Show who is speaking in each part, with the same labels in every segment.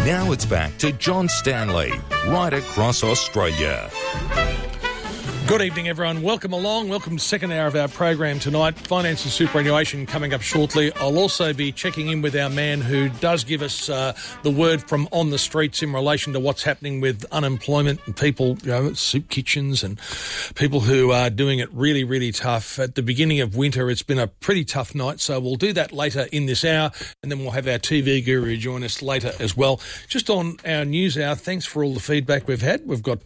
Speaker 1: Now it's back to John Stanley, right across Australia.
Speaker 2: Good evening, everyone. Welcome along. Welcome to the second hour of our program tonight. Finance and superannuation coming up shortly. I'll also be checking in with our man who does give us the word from on the streets in relation to what's happening with unemployment and people, soup kitchens and people who are doing it really, really tough. At the beginning of winter, it's been a pretty tough night, so we'll do that later in this hour, and then we'll have our TV guru join us later as well. Just on our news hour, thanks for all the feedback we've had. We've got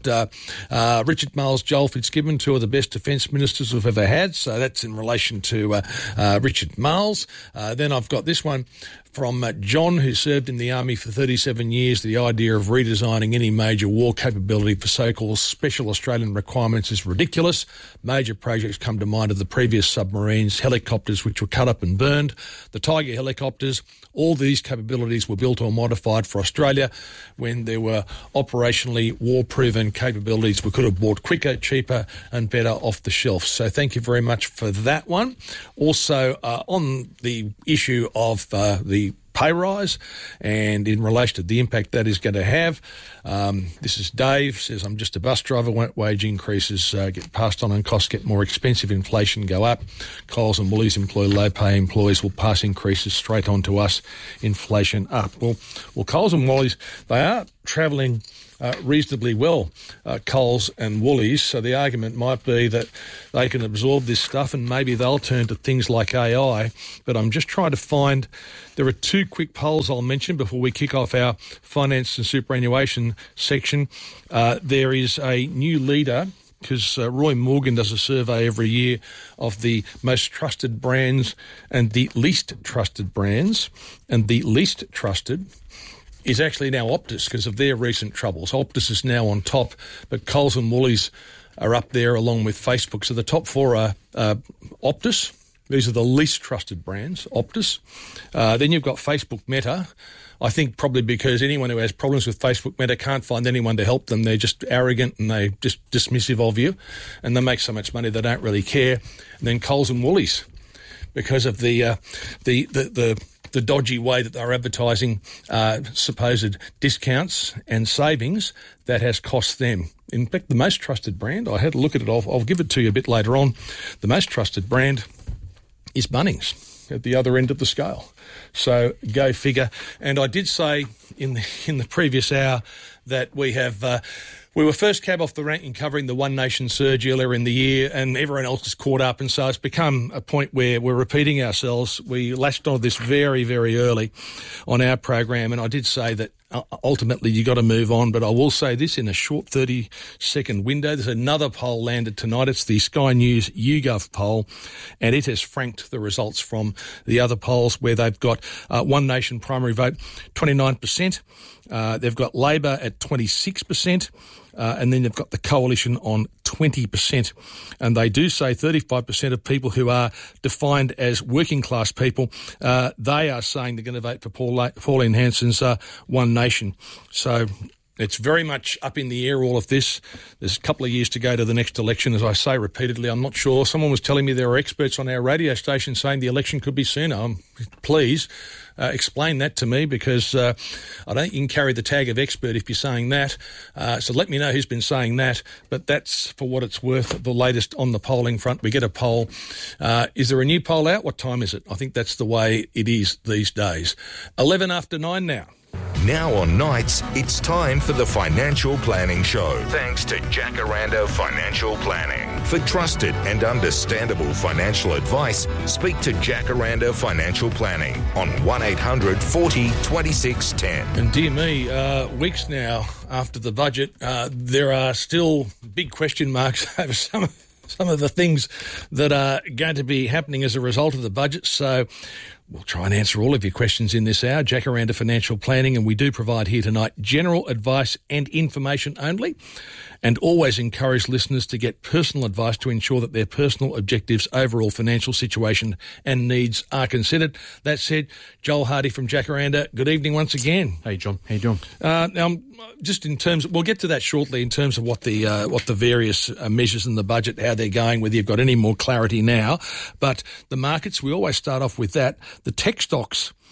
Speaker 2: Richard Marles, Joel Fitzgibbon, two of the best defence ministers we've ever had. So that's in relation to Richard Marles. Then I've got this one from John, who served in the Army for 37 years. The idea of redesigning any major war capability for so-called special Australian requirements is ridiculous. Major projects come to mind of the previous submarines, helicopters which were cut up and burned, the Tiger helicopters. All these capabilities were built or modified for Australia when there were operationally war-proven capabilities we could have bought quicker, cheaper and better off the shelf. So thank you very much for that one. Also, on the issue of the pay rise and in relation to the impact that is going to have. This is Dave, says, I'm just a bus driver. Wage increases get passed on and costs get more expensive. Inflation go up. Coles and Woolies employ low-pay employees will pass increases straight on to us. Inflation up. Well, Coles and Woolies, they are travelling reasonably well, Coles and Woolies, so the argument might be that they can absorb this stuff and maybe they'll turn to things like AI, but I'm just trying to find, there are two quick polls I'll mention before we kick off our finance and superannuation section. There is a new leader, because Roy Morgan does a survey every year of the most trusted brands and the least trusted brands, and the least trusted is actually now Optus because of their recent troubles. Optus is now on top, but Coles and Woolies are up there along with Facebook. So the top four are Optus. These are the least trusted brands, Optus. Then you've got Facebook Meta. I think probably because anyone who has problems with Facebook Meta can't find anyone to help them. They're just arrogant and they're just dismissive of you, and they make so much money they don't really care. And then Coles and Woolies, because of the dodgy way that they're advertising supposed discounts and savings, that has cost them. In fact, the most trusted brand, I had a look at it, I'll give it to you a bit later on, the most trusted brand is Bunnings at the other end of the scale. So go figure. And I did say in the previous hour that we have... we were first cab off the rank in covering the One Nation surge earlier in the year, and everyone else is caught up, and so it's become a point where we're repeating ourselves. We latched on this very, very early on our program, and I did say that ultimately you got to move on, but I will say this in a short 30-second window. There's another poll landed tonight. It's the Sky News YouGov poll, and it has franked the results from the other polls where they've got One Nation primary vote 29%. They've got Labor at 26%. And then they've got the Coalition on 20%. And they do say 35% of people who are defined as working class people, they are saying they're going to vote for Pauline Hanson's One Nation. So it's very much up in the air, all of this. There's a couple of years to go to the next election, as I say repeatedly. I'm not sure. Someone was telling me there were experts on our radio station saying the election could be sooner. Please explain that to me, because I don't think you can carry the tag of expert if you're saying that. So let me know who's been saying that. But that's, for what it's worth, the latest on the polling front. We get a poll. Is there a new poll out? What time is it? I think that's the way it is these days. 11 after 9 now.
Speaker 1: Now on nights, it's time for the Financial Planning Show. Thanks to Jacaranda Financial Planning. For trusted and understandable financial advice, speak to Jacaranda Financial Planning on 1800 40 26 10.
Speaker 2: And dear me, weeks now after the budget, there are still big question marks over some of the things that are going to be happening as a result of the budget. So we'll try and answer all of your questions in this hour. Jacaranda Financial Planning, and we do provide here tonight general advice and information only, and always encourage listeners to get personal advice to ensure that their personal objectives, overall financial situation and needs are considered. That said, Joel Hardy from Jacaranda, good evening once again.
Speaker 3: Hey, John. How you doing?
Speaker 2: Now, just in terms, we'll get to that shortly in terms of what the various measures in the budget, how they're going, whether you've got any more clarity now. But the markets, we always start off with that. The tech stocks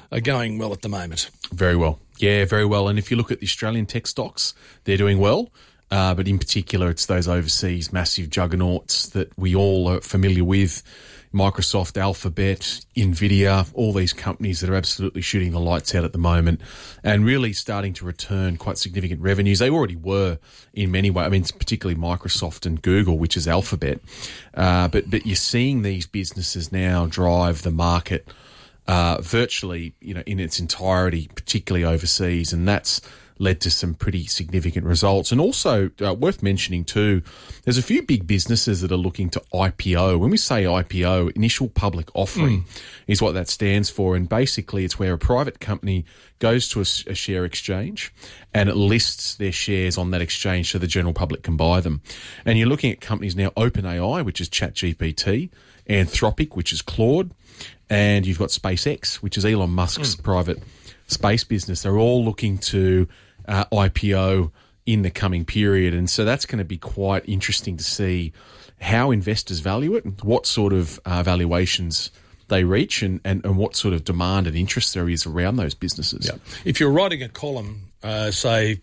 Speaker 2: are going well at the moment.
Speaker 3: Very well. Yeah, very well. And if you look at the Australian tech stocks, they're doing well. But in particular, it's those overseas massive juggernauts that we all are familiar with. Microsoft, Alphabet, Nvidia, all these companies that are absolutely shooting the lights out at the moment and really starting to return quite significant revenues. They already were in many ways. I mean, particularly Microsoft and Google, which is Alphabet. But you're seeing these businesses now drive the market virtually, in its entirety, particularly overseas, and that's led to some pretty significant results. And also, worth mentioning too, there's a few big businesses that are looking to IPO. When we say IPO, initial public offering is what that stands for. And basically, it's where a private company goes to a share exchange and it lists their shares on that exchange so the general public can buy them. And you're looking at companies now, OpenAI, which is ChatGPT, Anthropic, which is Claude, and you've got SpaceX, which is Elon Musk's private space business. They're all looking to IPO in the coming period. And so that's going to be quite interesting to see how investors value it, what sort of valuations they reach and what sort of demand and interest there is around those businesses.
Speaker 2: Yeah. If you're writing a column, say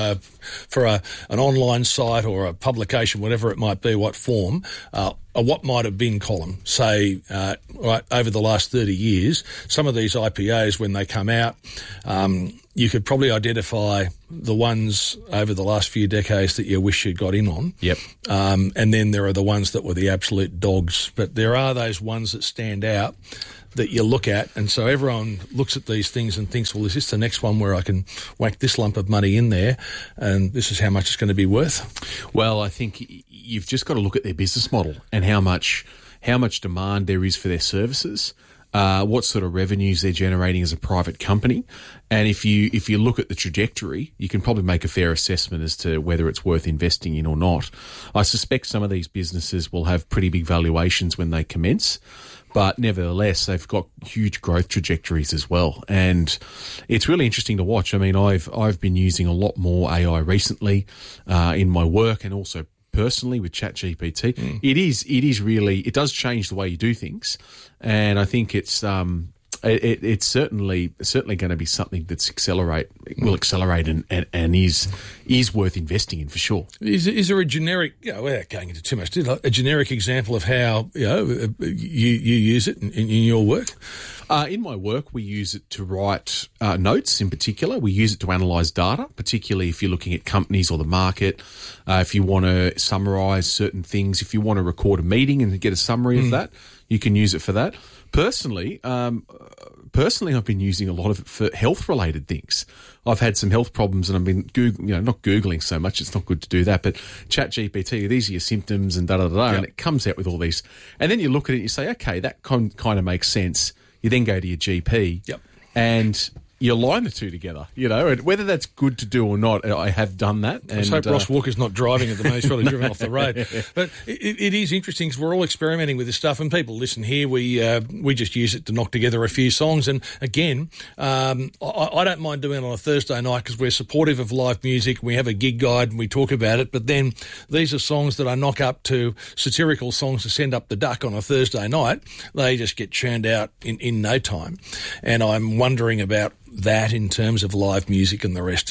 Speaker 2: for an online site or a publication, whatever it might be, what form, a what might have been column, say, right, over the last 30 years, some of these IPOs, when they come out, you could probably identify the ones over the last few decades that you wish you'd got in on.
Speaker 3: Yep.
Speaker 2: And then there are the ones that were the absolute dogs. But there are those ones that stand out that you look at, and so everyone looks at these things and thinks, well, is this the next one where I can whack this lump of money in there and this is how much it's going to be worth?
Speaker 3: Well, I think you've just got to look at their business model and how much demand there is for their services, what sort of revenues they're generating as a private company. And if you look at the trajectory, you can probably make a fair assessment as to whether it's worth investing in or not. I suspect some of these businesses will have pretty big valuations when they commence, but nevertheless, they've got huge growth trajectories as well. And it's really interesting to watch. I mean, I've been using a lot more AI recently in my work and also personally with ChatGPT. It does change the way you do things. And I think it's certainly going to be something that's will accelerate and is worth investing in for sure.
Speaker 2: Is there a generic, without going into too much detail, a generic example of how you use it in your work?
Speaker 3: In my work, we use it to write notes in particular. We use it to analyse data, particularly if you're looking at companies or the market. If you want to summarise certain things, if you want to record a meeting and get a summary of that, you can use it for that. Personally, I've been using a lot of it for health-related things. I've had some health problems and I've been not Googling so much. It's not good to do that, but ChatGPT, these are your symptoms and da-da-da-da, and it comes out with all these. And then you look at it and you say, okay, that kind of makes sense. You then go to your GP and you align the two together, and whether that's good to do or not, I have done that.
Speaker 2: I hope Ross Walker's not driving at the moment. He's probably driven off the road. But it is interesting because we're all experimenting with this stuff, and people listen here. We just use it to knock together a few songs. And again, I don't mind doing it on a Thursday night because we're supportive of live music. We have a gig guide and we talk about it. But then these are songs that I knock up to satirical songs to send up the duck on a Thursday night. They just get churned out in no time. And I'm wondering about that in terms of live music and the rest.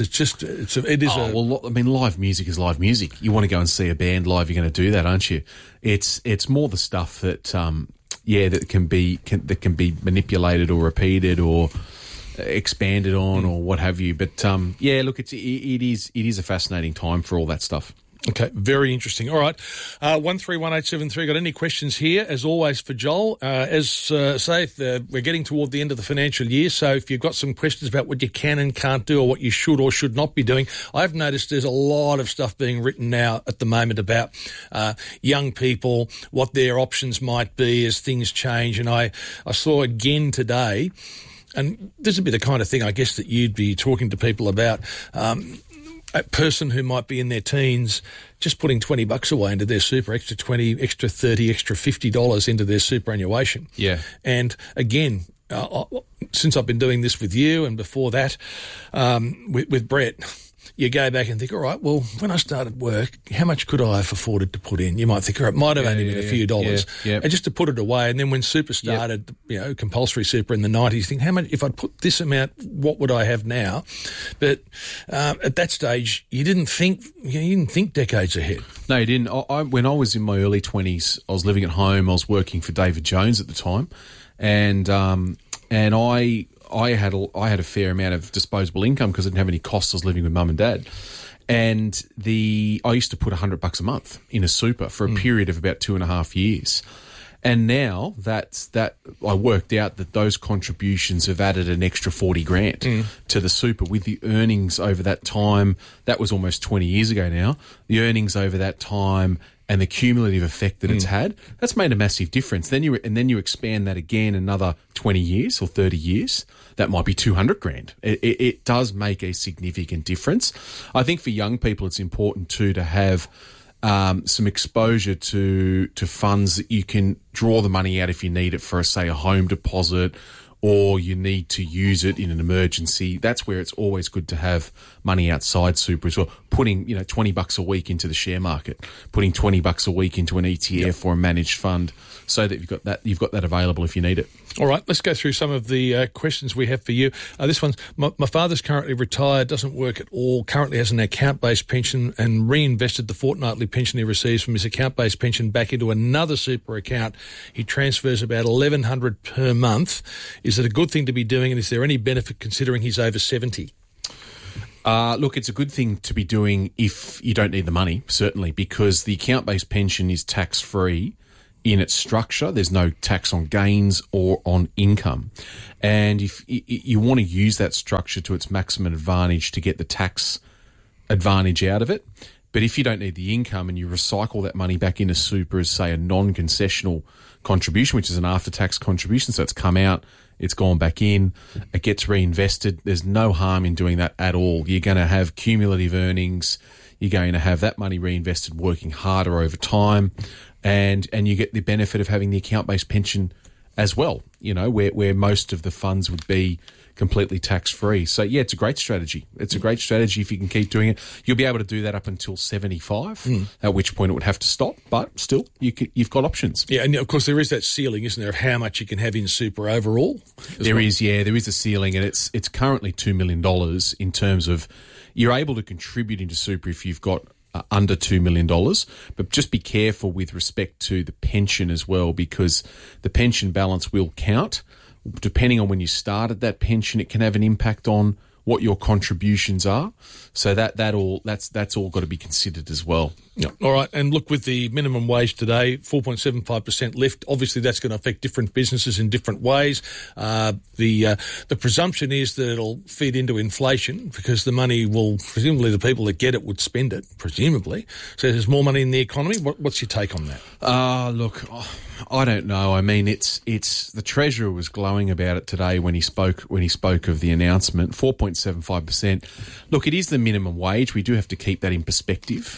Speaker 3: Live music is live music. You want to go and see a band live, you're going to do that, aren't you? It's more the stuff that that can be manipulated or repeated or expanded on or what have you. But look, it is a fascinating time for all that stuff.
Speaker 2: Okay, very interesting. All right, 131873. Got any questions here? As always for Joel, we're getting toward the end of the financial year, so if you've got some questions about what you can and can't do or what you should or should not be doing, I've noticed there's a lot of stuff being written now at the moment about young people, what their options might be as things change. And I saw again today, and this would be the kind of thing I guess that you'd be talking to people about. A person who might be in their teens just putting $20 away into their super, extra 20, extra 30, extra $50 into their superannuation.
Speaker 3: Yeah.
Speaker 2: And again, since I've been doing this with you and before that with Brett, you go back and think, all right, well, when I started work, how much could I have afforded to put in? You might think, all right, it might have only been a few dollars. And just to put it away. And then when super started, compulsory super in the 90s, you think, how much, if I'd put this amount, what would I have now? But at that stage, you didn't think decades ahead.
Speaker 3: No, you didn't. When I was in my early 20s, I was living at home. I was working for David Jones at the time. And I had a fair amount of disposable income because I didn't have any costs. I was living with mum and dad, and I used to put $100 a month in a super for a period of about 2.5 years. And now that I worked out that those contributions have added an extra 40 grand to the super with the earnings over that time. That was almost 20 years ago now. The earnings over that time and the cumulative effect that it's had, that's made a massive difference. Then you expand that again another 20 years or 30 years. That might be 200 grand. It does make a significant difference. I think for young people, it's important too to have some exposure to funds that you can draw the money out if you need it for, say, a home deposit, or you need to use it in an emergency. That's where it's always good to have money outside super as well. Putting, $20 a week into the share market, putting $20 a week into an ETF or a managed fund, so that you've got that available if you need it.
Speaker 2: All right, let's go through some of the questions we have for you. This one's, my father's currently retired, doesn't work at all, currently has an account-based pension and reinvested the fortnightly pension he receives from his account-based pension back into another super account. He transfers about $1,100 per month. Is it a good thing to be doing, and is there any benefit considering he's over 70?
Speaker 3: Look, it's a good thing to be doing if you don't need the money, certainly, because the account-based pension is tax-free in its structure. There's no tax on gains or on income. And if you want to use that structure to its maximum advantage to get the tax advantage out of it, but if you don't need the income and you recycle that money back into super as, say, a non-concessional contribution, which is an after-tax contribution, so it's come out, it's gone back in, it gets reinvested, there's no harm in doing that at all. You're going to have cumulative earnings. You're going to have that money reinvested, working harder over time, and you get the benefit of having the account-based pension as well, where most of the funds would be completely tax-free. So, yeah, it's a great strategy. It's a great strategy if you can keep doing it. You'll be able to do that up until 75, at which point it would have to stop, but still, you've got options.
Speaker 2: Yeah, and of course there is that ceiling, isn't there, of how much you can have in super overall?
Speaker 3: There is a ceiling, and it's currently $2 million in terms of you're able to contribute into super if you've got under $2 million, but just be careful with respect to the pension as well, because the pension balance will count. Depending on when you started that pension, it can have an impact on what your contributions are. So that's all got to be considered as well.
Speaker 2: Yeah. All right. And look, with the minimum wage today, 4.75% lift, obviously that's going to affect different businesses in different ways. The presumption is that it'll feed into inflation because the money will, presumably the people that get it would spend it, presumably. So there's more money in the economy. What's your take on that?
Speaker 3: Look, I don't know. I mean, it's the Treasurer was glowing about it today when he spoke of the announcement. 4.75%. Look, it is the minimum wage. We do have to keep that in perspective.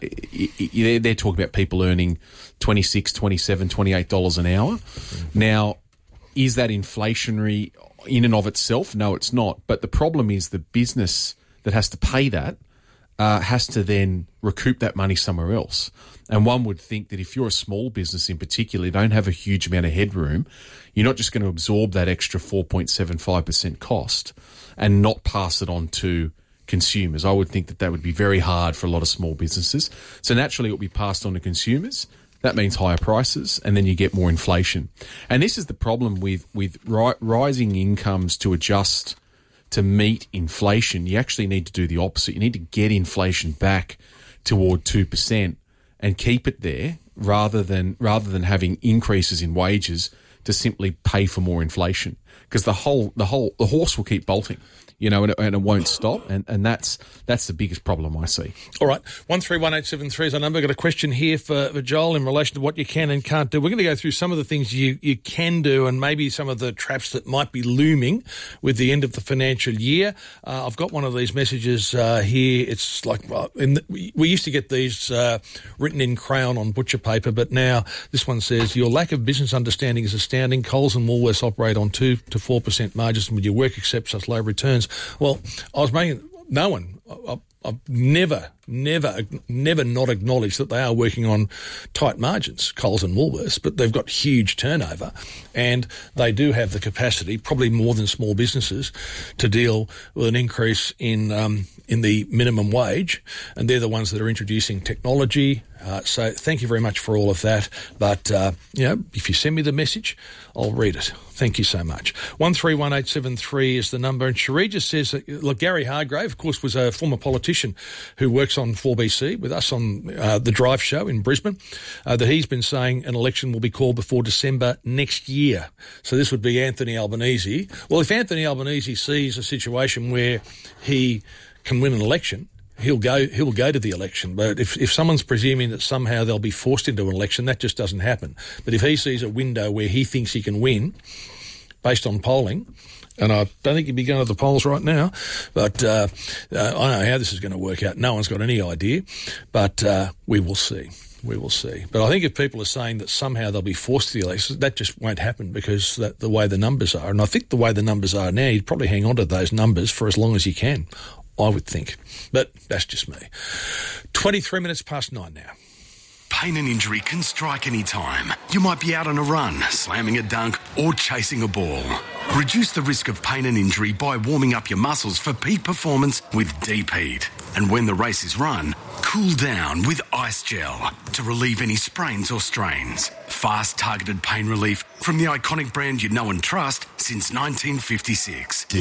Speaker 3: They're talking about people earning $26, $27, $28 an hour. Now, is that inflationary in and of itself? No, it's not. But the problem is the business that has to pay that has to then recoup that money somewhere else. And one would think that if you're a small business in particular, you don't have a huge amount of headroom, you're not just going to absorb that extra 4.75% cost and not pass it on to consumers. I would think that would be very hard for a lot of small businesses. So naturally it will be passed on to consumers. That means higher prices, and then you get more inflation. And this is the problem with rising incomes to adjust to meet inflation. You actually need to do the opposite. You need to get inflation back toward 2% and keep it there rather than having increases in wages to simply pay for more inflation. Because the horse will keep bolting, and it won't stop, and that's the biggest problem I see.
Speaker 2: All right, 131873 is our number. I've got a question here for Joel in relation to what you can and can't do. We're going to go through some of the things you can do and maybe some of the traps that might be looming with the end of the financial year. I've got one of these messages here. It's like we used to get these written in crayon on butcher paper, but now this one says, your lack of business understanding is astounding. Coles and Woolworths operate on 2 to 4% margins, and would your work accept such low returns? Well, I was making no one. I've never not acknowledged that they are working on tight margins, Coles and Woolworths, but they've got huge turnover and they do have the capacity, probably more than small businesses, to deal with an increase in the minimum wage, and they're the ones that are introducing technology. So thank you very much for all of that. But, if you send me the message, I'll read it. Thank you so much. 131873 is the number. And Cherie just says, look, Gary Hargrave, of course, was a former politician who works on 4BC with us on the Drive show in Brisbane, that he's been saying an election will be called before December next year. So this would be Anthony Albanese. Well, if Anthony Albanese sees a situation where he can win an election, he'll go to the election. But if someone's presuming that somehow they'll be forced into an election, that just doesn't happen. But if he sees a window where he thinks he can win based on polling, and I don't think he'd be going to the polls right now, but I don't know how this is going to work out. No one's got any idea, but we will see. We will see. But I think if people are saying that somehow they'll be forced to the election, that just won't happen because the way the numbers are. And I think the way the numbers are now, you'd probably hang on to those numbers for as long as you can, I would think. But that's just me. 23 minutes past 9 now.
Speaker 4: Pain and injury can strike any time. You might be out on a run, slamming a dunk, or chasing a ball. Reduce the risk of pain and injury by warming up your muscles for peak performance with Deep Heat. And when the race is run, cool down with Ice Gel to relieve any sprains or strains. Fast, targeted pain relief from the iconic brand you know and trust since 1956. Deep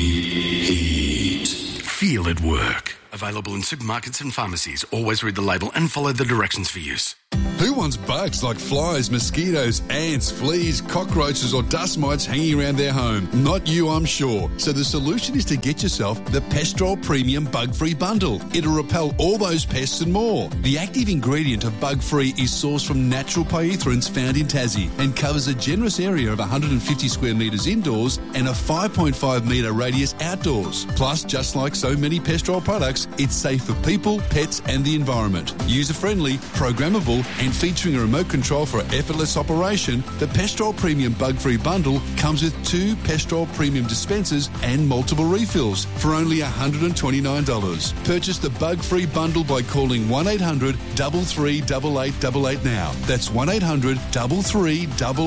Speaker 4: Heat. Feel it work. Available in supermarkets and pharmacies. Always read the label and follow the directions for use.
Speaker 5: Who wants bugs like flies, mosquitoes, ants, fleas, cockroaches or dust mites hanging around their home? Not you, I'm sure. So the solution is to get yourself the Pestrol Premium Bug-Free Bundle. It'll repel all those pests and more. The active ingredient of Bug-Free is sourced from natural pyrethroids found in Tassie and covers a generous area of 150 square metres indoors and a 5.5 metre radius outdoors. Plus, just like so many Pestrol products, it's safe for people, pets and the environment. User-friendly, programmable and featuring a remote control for effortless operation, the Pestrol Premium Bug-Free Bundle comes with 2 Pestrol Premium dispensers and multiple refills for only $129. Purchase the Bug-Free Bundle by calling 1800 33 8888 now. That's 1800 33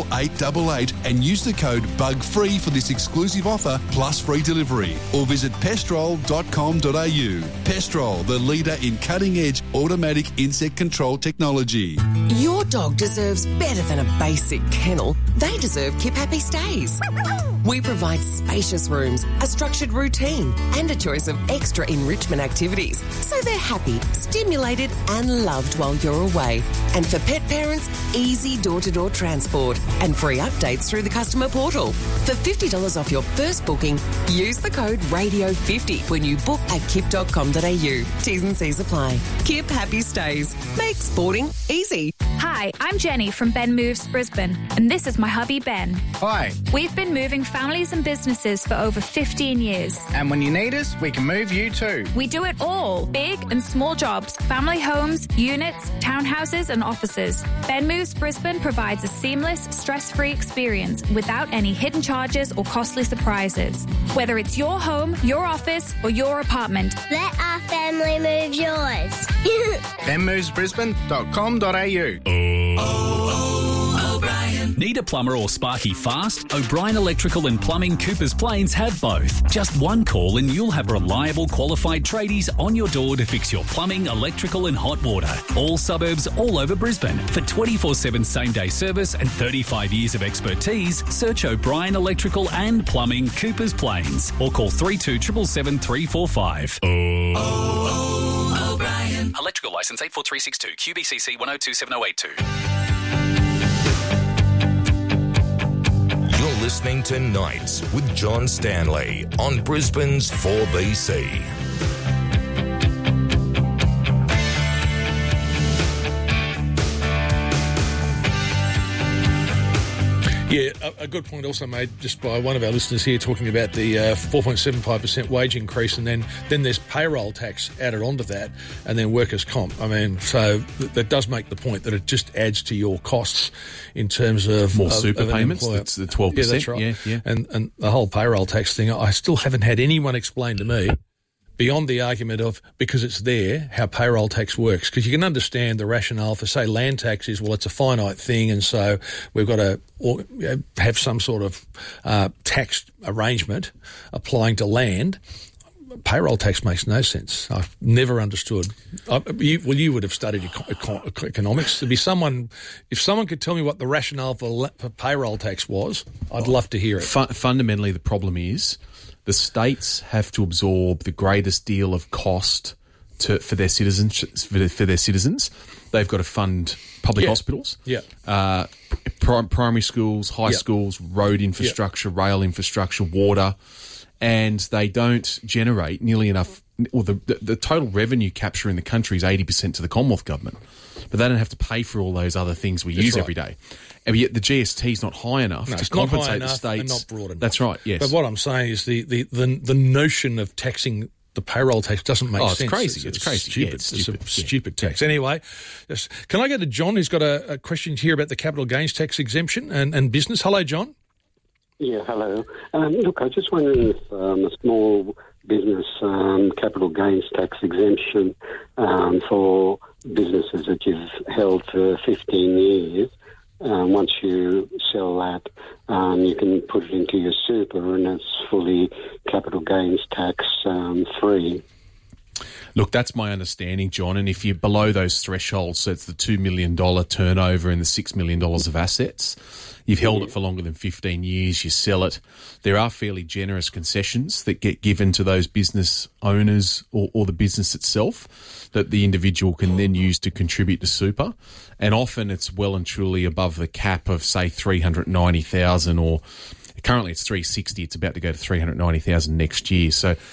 Speaker 5: 8888 and use the code BUGFREE for this exclusive offer plus free delivery. Or visit pestrol.com.au. Pestrol, the leader in cutting-edge automatic insect control technology.
Speaker 6: Your dog deserves better than a basic kennel. They deserve Keep Happy Stays. We provide spacious rooms, a structured routine, and a choice of extra enrichment activities, so they're happy, stimulated, and loved while you're away. And for pet parents, easy door-to-door transport and free updates through the customer portal. For $50 off your first booking, use the code RADIO50 when you book at kip.com.au. T's and C's apply. Keep Happy Stays. Make sporting easy.
Speaker 7: Hi, I'm Jenny from Ben Moves Brisbane, and this is my hubby Ben.
Speaker 8: Hi.
Speaker 7: We've been moving families and businesses for over 15 years.
Speaker 8: And when you need us, we can move you too.
Speaker 7: We do it all. Big and small jobs, family homes, units, townhouses and offices. Ben Moves Brisbane provides a seamless, stress-free experience without any hidden charges or costly surprises. Whether it's your home, your office or your apartment.
Speaker 9: Let our family move yours.
Speaker 8: benmovesbrisbane.com.au.
Speaker 10: Need a plumber or sparky fast? O'Brien Electrical and Plumbing Coopers Plains have both. Just one call and you'll have reliable, qualified tradies on your door to fix your plumbing, electrical and hot water. All suburbs, all over Brisbane. For 24/7 same-day service and 35 years of expertise, search O'Brien Electrical and Plumbing Coopers Plains or call 3277 345. O'Brien. Electrical licence 84362 QBCC 1027082.
Speaker 1: You're listening to Nights with John Stanley on Brisbane's 4BC.
Speaker 2: Yeah, a good point also made just by one of our listeners here talking about the 4.75% wage increase, and then there's payroll tax added onto that, and then workers' comp. I mean, so that does make the point that it just adds to your costs in terms of
Speaker 3: more super
Speaker 2: of
Speaker 3: payments. That's the 12%.
Speaker 2: Yeah, that's right.
Speaker 3: Yeah.
Speaker 2: And the whole payroll tax thing, I still haven't had anyone explain to me beyond the argument of, because it's there, how payroll tax works. Because you can understand the rationale for, say, land tax is, well, it's a finite thing, and so we've got to have some sort of tax arrangement applying to land. Payroll tax makes no sense. I've never understood. You would have studied economics. If someone could tell me what the rationale for payroll tax was, I'd love to hear it.
Speaker 3: Fundamentally, the problem is the states have to absorb the greatest deal of cost for their citizens. They've got to fund public hospitals, primary schools, high schools, road infrastructure, rail infrastructure, water. And they don't generate nearly enough, or the total revenue capture in the country is 80% to the Commonwealth government. But they don't have to pay for all those other things we use every day. And yet the GST is not high enough to compensate the states.
Speaker 2: And not broad enough.
Speaker 3: That's right, yes.
Speaker 2: But what I'm saying is the notion of taxing the payroll tax doesn't make sense.
Speaker 3: It's crazy. It's crazy.
Speaker 2: Stupid. It's a stupid tax. Anyway, can I go to John, who's got a question here about the capital gains tax exemption and business? Hello, John.
Speaker 11: Yeah, hello. Look, I was just wondering if a small business capital gains tax exemption for businesses that you've held for 15 years, once you sell that, you can put it into your super and it's fully capital gains tax free.
Speaker 3: Look, that's my understanding, John, and if you're below those thresholds, so it's the $2 million turnover and the $6 million of assets, you've held it for longer than 15 years, you sell it, there are fairly generous concessions that get given to those business owners or the business itself that the individual can then use to contribute to super, and often it's well and truly above the cap of, say, $390,000, or currently it's $360,000, it's about to go to $390,000 next year. So